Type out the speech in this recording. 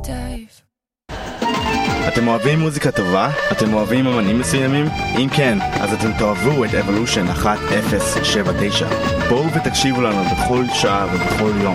אתם אוהבים מוזיקה טובה? אתם אוהבים אמנים מסוימים? אם כן, אז אתם תאהבו את Evolution 1079. בואו ותקשיבו לנו בכל שעה ובכל יום.